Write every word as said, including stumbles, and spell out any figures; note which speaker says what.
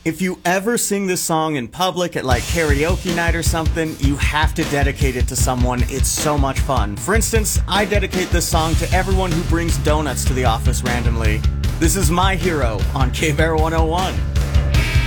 Speaker 1: If you ever sing this song in public at like karaoke night or something, you have to dedicate it to someone. It's so much fun. For instance, I dedicate this song to everyone who brings donuts to the office randomly. This is My Hero on K-Bear one oh one.